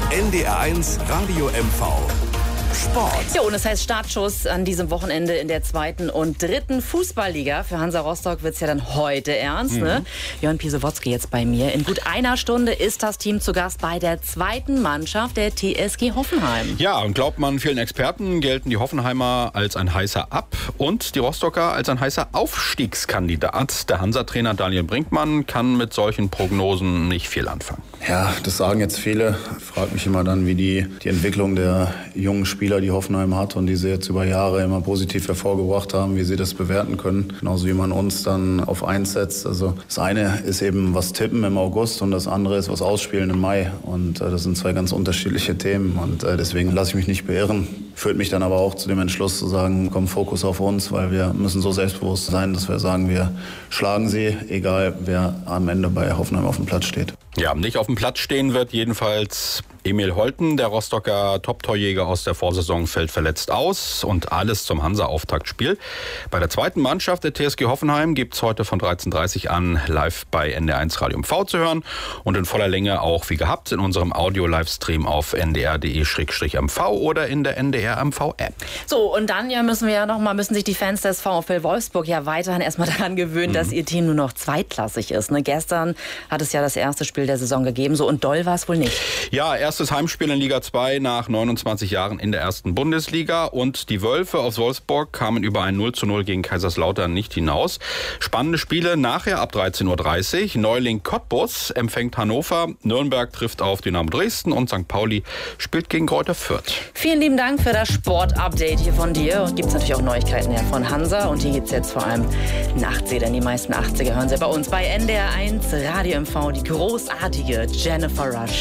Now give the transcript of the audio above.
NDR1 Radio MV Sport. Ja, und es heißt Startschuss an diesem Wochenende in der 2. und 3. Fußballliga. Für Hansa Rostock wird es ja dann heute ernst. Ne? Jörn Piesewotzki jetzt bei mir. In gut einer Stunde ist das Team zu Gast bei der 2. Mannschaft der TSG Hoffenheim. Ja, und glaubt man vielen Experten, gelten die Hoffenheimer als ein heißer Ab- und die Rostocker als ein heißer Aufstiegskandidat. Der Hansa-Trainer Daniel Brinkmann kann mit solchen Prognosen nicht viel anfangen. Ja, das sagen jetzt viele. Ich frage mich immer dann, wie die Entwicklung der jungen Spieler, die Hoffenheim hat und die sie jetzt über Jahre immer positiv hervorgebracht haben, wie sie das bewerten können. Genauso wie man uns dann auf 1 setzt. Also das eine ist eben was tippen im August und das andere ist was ausspielen im Mai. Und das sind 2 ganz unterschiedliche Themen. Und deswegen lasse ich mich nicht beirren. Führt mich dann aber auch zu dem Entschluss zu sagen, komm, Fokus auf uns, weil wir müssen so selbstbewusst sein, dass wir sagen, wir schlagen sie, egal wer am Ende bei Hoffenheim auf dem Platz steht. Ja, nicht auf dem Platz stehen wird jedenfalls Emil Holten. Der Rostocker Top-Torjäger aus der Vorsaison fällt verletzt aus und alles zum Hansa-Auftaktspiel. Bei der 2. Mannschaft der TSG Hoffenheim gibt es heute von 13:30 an live bei NDR1 Radio MV zu hören und in voller Länge auch wie gehabt in unserem Audio-Livestream auf ndr.de/mv oder in der NDR MV-App. So, und dann müssen sich die Fans des VfL Wolfsburg ja weiterhin erstmal daran gewöhnen, dass ihr Team nur noch zweitklassig ist. Ne? Gestern hat es ja das erste Spiel der Saison gegeben, so, und doll war es wohl nicht. Ja, erstes Heimspiel in Liga 2 nach 29 Jahren in der 1. Bundesliga und die Wölfe aus Wolfsburg kamen über ein 0:0 gegen Kaiserslautern nicht hinaus. Spannende Spiele nachher ab 13:30 Uhr. Neuling Cottbus empfängt Hannover, Nürnberg trifft auf Dynamo Dresden und St. Pauli spielt gegen Greuther Fürth. Vielen lieben Dank für das Sport-Update hier von dir. Und gibt es natürlich auch Neuigkeiten von Hansa. Und hier gibt es jetzt vor allem Nachtsee, denn die meisten 80er hören Sie bei uns bei NDR1 Radio MV, die großartige Jennifer Rush.